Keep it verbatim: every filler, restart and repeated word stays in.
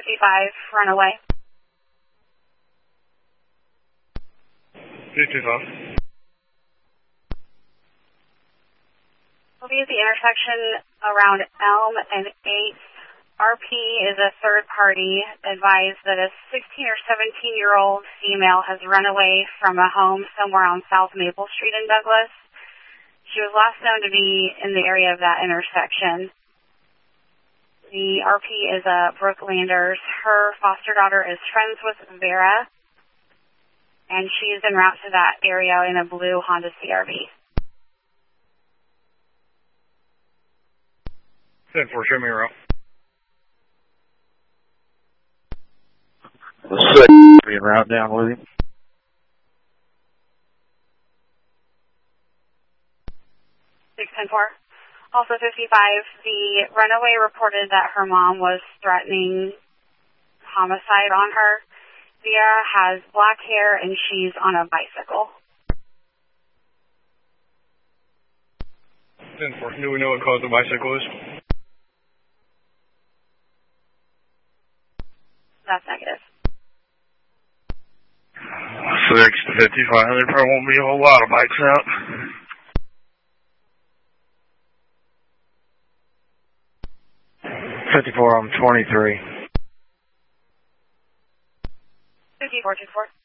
fifty-five, runaway. fifty-five. We'll be at the intersection around Elm and eighth. R P is a third party, advised that a sixteen or seventeen year old female has run away from a home somewhere on South Maple Street in Douglas. She was last known to be in the area of that intersection. The R P is a Brooke Landers. Her foster daughter is friends with Vera, and she is en route to that area in a blue Honda C R V. ten four, show me around. The six being route down with him. six ten four. Also fifty-five, the runaway reported that her mom was threatening homicide on her. Vera has black hair and she's on a bicycle. ten four, do we know what caused the bicycle is? That's negative. six to fifty-five, there probably won't be a whole lot of bikes out. fifty-four, I'm twenty-three. fifty-four two four.